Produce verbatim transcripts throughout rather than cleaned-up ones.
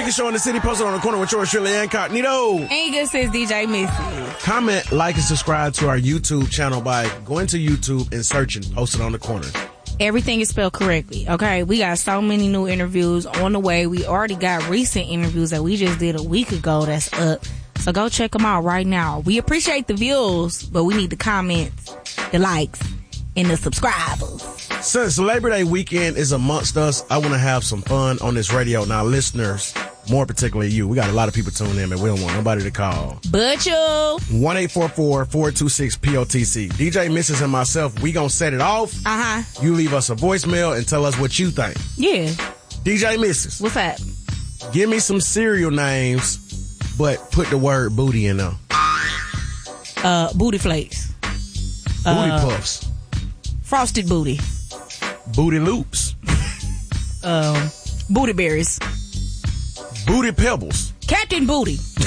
biggest show in the city, posted on the corner with yours, Shirley Incognito. And you good sis, D J Missy. Comment, like, and subscribe to our YouTube channel by going to YouTube and searching Posted on the Corner. Everything is spelled correctly, okay? We got so many new interviews on the way. We already got recent interviews that we just did a week ago that's up. So go check them out right now. We appreciate the views, but we need the comments, the likes, and the subscribers. Since Labor Day weekend is amongst us, I want to have some fun on this radio. Now, listeners, more particularly you, we got a lot of people tuning in, but we don't want nobody to call. But you. one eight four four, four two six, P O T C. D J Missus and myself, we gonna set it off. Uh-huh. You leave us a voicemail and tell us what you think. Yeah. D J Missus. What's that? Give me some cereal names, but put the word booty in them. Uh, booty flakes. Booty uh, puffs. Frosted booty. Booty loops. Um, booty berries. Booty pebbles. Captain Booty. You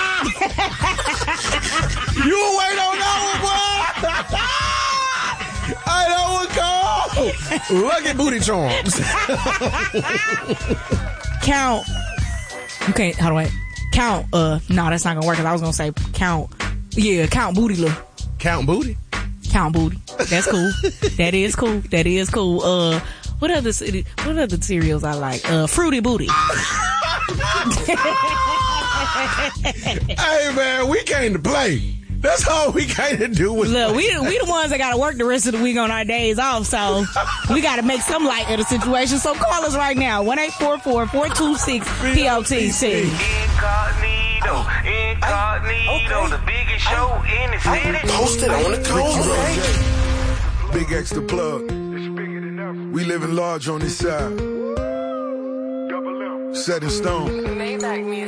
wait on that one, boy. I know what call. Lucky Booty Charms. Count. You can't, how do I? Count, uh, no, that's not gonna work, cause I was gonna say count. Yeah, count booty look. Count booty? Count booty. That's cool. That is cool. That is cool. Uh, what other, what other cereals I like? Uh, Fruity Booty. Hey man, we came to play. That's all we came to do. Was Look, we we the ones that gotta work the rest of the week on our days off, so we gotta make some light of the situation. So call us right now, one eight four four, four two six, P O T C. Incognito, incognito, the biggest show in the city. Posted on the corner. Big X the plug. We living large on this side. Set in stone. Maybach music.